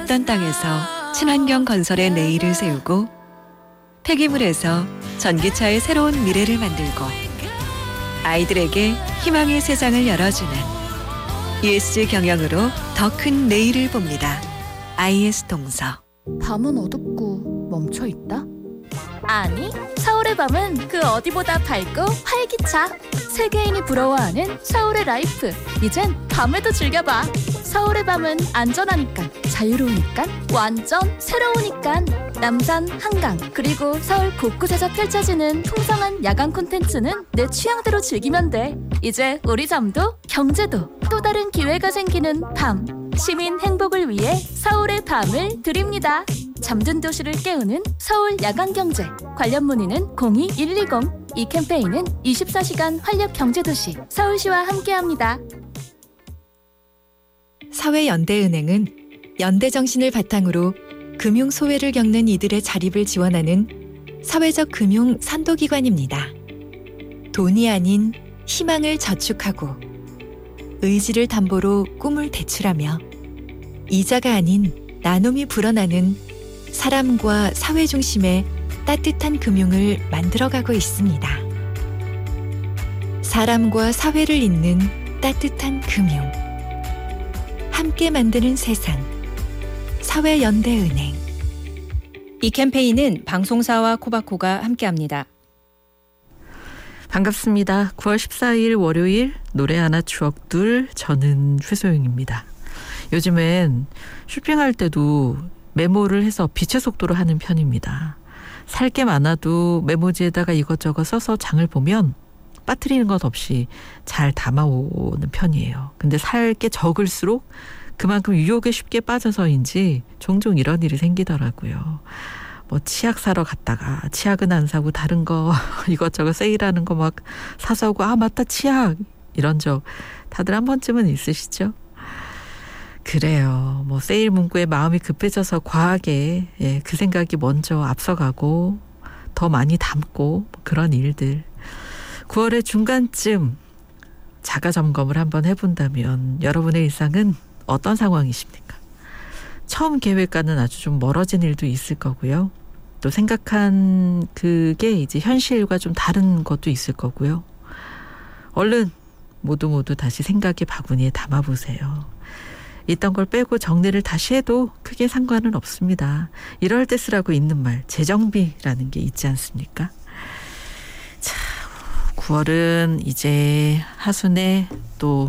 없던 땅에서 친환경 건설의 내일을 세우고 폐기물에서 전기차의 새로운 미래를 만들고 아이들에게 희망의 세상을 열어주는 ESG 경영으로 더 큰 내일을 봅니다. IS동서. 밤은 어둡고 멈춰있다? 아니, 서울의 밤은 그 어디보다 밝고 활기차. 세계인이 부러워하는 서울의 라이프. 이젠 밤에도 즐겨봐. 서울의 밤은 안전하니까, 자유로우니까, 완전 새로우니까. 남산, 한강, 그리고 서울 곳곳에서 펼쳐지는 풍성한 야간 콘텐츠는 내 취향대로 즐기면 돼. 이제 우리 잠도 경제도 또 다른 기회가 생기는 밤. 시민 행복을 위해 서울의 밤을 드립니다. 잠든 도시를 깨우는 서울 야간경제. 관련 문의는 02-120. 이 캠페인은 24시간 활력경제도시 서울시와 함께합니다. 사회연대은행은 연대정신을 바탕으로 금융 소외를 겪는 이들의 자립을 지원하는 사회적 금융 선도기관입니다. 돈이 아닌 희망을 저축하고 의지를 담보로 꿈을 대출하며 이자가 아닌 나눔이 불어나는 사람과 사회 중심의 따뜻한 금융을 만들어가고 있습니다. 사람과 사회를 잇는 따뜻한 금융. 함께 만드는 세상. 사회연대은행. 이 캠페인은 방송사와 코바코가 함께합니다. 반갑습니다. 9월 14일 월요일 노래 하나 추억 둘, 저는 최소영입니다. 요즘엔 쇼핑할 때도 메모를 해서 빛의 속도로 하는 편입니다. 살 게 많아도 메모지에다가 이것저것 써서 장을 보면 빠뜨리는 것 없이 잘 담아오는 편이에요. 근데 살 게 적을수록 그만큼 유혹에 쉽게 빠져서인지 종종 이런 일이 생기더라고요. 뭐 치약 사러 갔다가 치약은 안 사고 다른 거 이것저것 세일하는 거 막 사서 오고 아 맞다 치약 이런 적 다들 한 번쯤은 있으시죠? 그래요. 뭐 세일 문구에 마음이 급해져서 과하게 그 생각이 먼저 앞서가고 더 많이 담고 그런 일들. 9월의 중간쯤 자가 점검을 한번 해본다면 여러분의 일상은 어떤 상황이십니까? 처음 계획과는 아주 좀 멀어진 일도 있을 거고요. 또 생각한 그게 이제 현실과 좀 다른 것도 있을 거고요. 얼른 모두 다시 생각의 바구니에 담아보세요. 있던 걸 빼고 정리를 다시 해도 크게 상관은 없습니다. 이럴 때 쓰라고 있는 말, 재정비라는 게 있지 않습니까? 자, 9월은 이제 하순에 또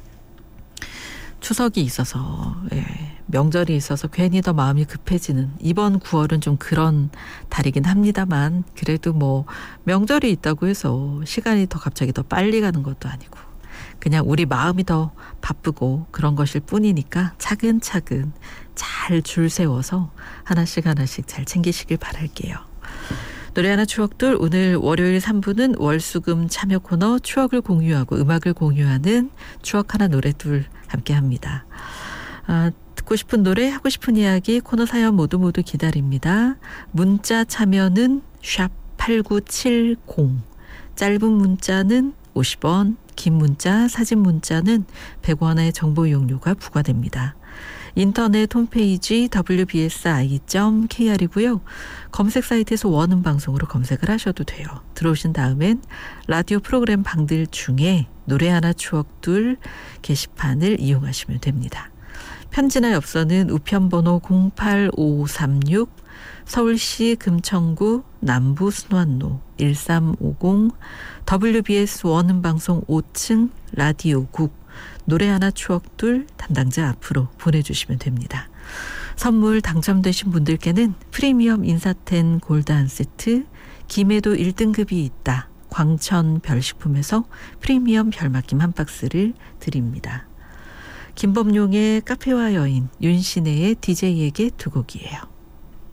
추석이 있어서 명절이 있어서 괜히 더 마음이 급해지는 이번 9월은 좀 그런 달이긴 합니다만 그래도 뭐 명절이 있다고 해서 시간이 더 갑자기 더 빨리 가는 것도 아니고 그냥 우리 마음이 더 바쁘고 그런 것일 뿐이니까 차근차근 잘 줄 세워서 하나씩 잘 챙기시길 바랄게요. 노래 하나 추억들 오늘 월요일 3부는 월수금 참여 코너 추억을 공유하고 음악을 공유하는 추억 하나 노래둘 함께합니다. 듣고 싶은 노래 하고 싶은 이야기 코너 사연 모두 기다립니다. 문자 참여는 샵8970 짧은 문자는 50원 긴 문자 사진 문자는 100원의 정보 이용료가 부과됩니다. 인터넷 홈페이지 wbsi.kr이고요. 검색 사이트에서 원음 방송으로 검색을 하셔도 돼요. 들어오신 다음엔 라디오 프로그램 방들 중에 노래 하나 추억 둘 게시판을 이용하시면 됩니다. 편지나 엽서는 우편번호 08536 서울시 금천구 남부 순환로 1350 WBS 원음방송 5층 라디오국 노래 하나 추억 둘 담당자 앞으로 보내주시면 됩니다. 선물 당첨되신 분들께는 프리미엄 인사텐 골드 한 세트, 김해도 1등급이 있다 광천 별식품에서 프리미엄 별맛김 한 박스를 드립니다. 김범용의 카페와 여인, 윤신혜의 DJ에게 두 곡이에요.